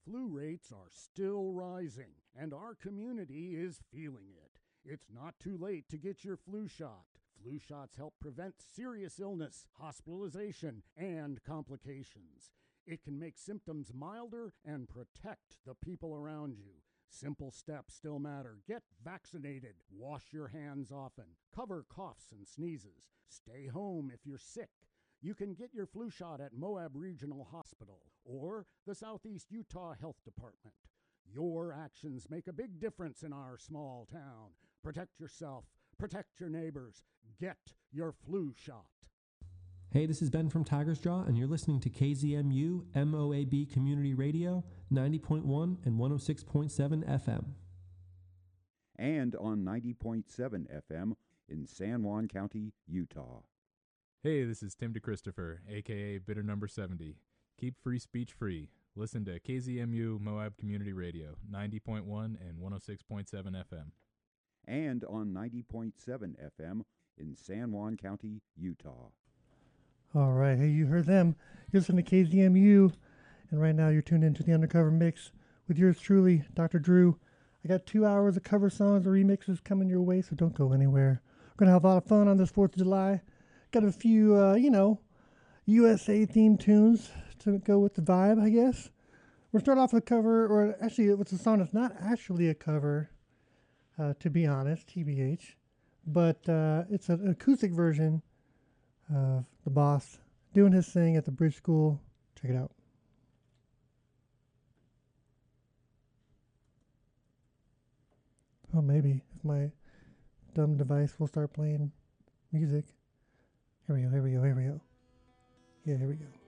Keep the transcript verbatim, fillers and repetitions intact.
Flu rates are still rising, and our community is feeling it. It's not too late to get your flu shot. Flu shots help prevent serious illness, hospitalization, and complications. It can make symptoms milder and protect the people around you. Simple steps still matter. Get vaccinated. Wash your hands often. Cover coughs and sneezes. Stay home if you're sick. You can get your flu shot at Moab Regional Hospital or the Southeast Utah Health Department. Your actions make a big difference in our small town. Protect yourself. Protect your neighbors. Get your flu shot. Hey, this is Ben from Tiger's Jaw, and you're listening to K Z M U M O A B Community Radio, ninety point one and one oh six point seven F M. And on ninety point seven F M in San Juan County, Utah. Hey, this is Tim DeChristopher, a k a. Bitter Number seventy. Keep free speech free. Listen to K Z M U Moab Community Radio, ninety point one and one oh six point seven F M. And on ninety point seven F M in San Juan County, Utah. All right. Hey, you heard them. You're listening to K Z M U, and right now you're tuned into the Undercover Mix with yours truly, Doctor Drew. I got two hours of cover songs and remixes coming your way, so don't go anywhere. We're going to have a lot of fun on this fourth of July. Got a few, uh, you know, U S A-themed tunes to go with the vibe, I guess. We'll start off with a cover, or actually it's a song that's not actually a cover, uh, to be honest, T B H. But uh, it's an acoustic version of The Boss doing his thing at the Bridge School. Check it out. Oh, maybe if my dumb device will start playing music. Here we go, here we go, here we go. Yeah, here we go.